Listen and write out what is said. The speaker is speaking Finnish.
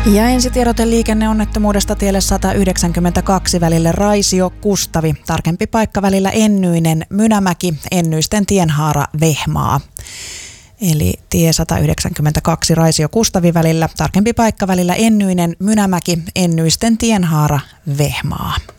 Ja ensitiedote liikenneonnettomuudesta tielle 192 välille Raisio-Kustavi. Tarkempi paikka välillä Ennyinen Mynämäki, Ennyisten tienhaara Vehmaa. Eli tie 192 Raisio-Kustavi välillä. Tarkempi paikka välillä Ennyinen Mynämäki, Ennyisten tienhaara Vehmaa.